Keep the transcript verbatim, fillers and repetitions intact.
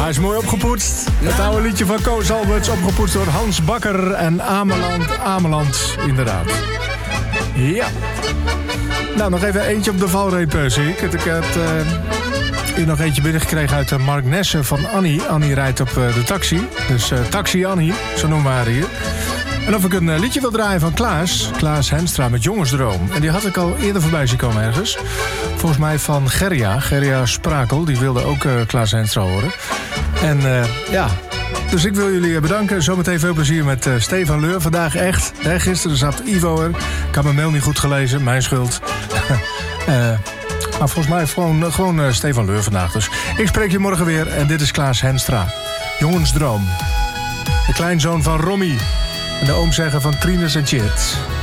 is mooi opgepoetst. Het oude liedje van Koos Alberts, opgepoetst door Hans Bakker en Ameland. Ameland, inderdaad. Ja. Nou, nog even eentje op de valreep, zie ik. Ik heb uh, hier nog eentje binnengekregen uit uh, Mark Nessen van Annie. Annie rijdt op uh, de taxi. Dus uh, Taxi Annie, zo noemen we haar hier. En of ik een uh, liedje wil draaien van Klaas. Klaas Henstra met Jongensdroom. En die had ik al eerder voorbij zien komen ergens. Volgens mij van Gerja. Gerja Sprakel. Die wilde ook uh, Klaas Henstra horen. En uh, ja... Dus ik wil jullie bedanken. Zometeen veel plezier met uh, Stefan Leur. Vandaag echt. Hè, gisteren zat Ivo er. Ik had mijn mail niet goed gelezen. Mijn schuld. uh, maar volgens mij gewoon, gewoon uh, Stefan Leur vandaag. Dus ik spreek je morgen weer. En dit is Klaas Henstra. Jongensdroom. De kleinzoon van Romy. En de oomzegger van Trines en Chit.